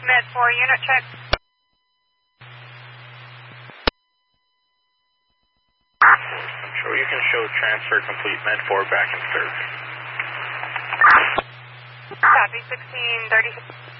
Med 4, unit check. Control, you can show transfer complete. Med 4 back in service. Copy, 1636.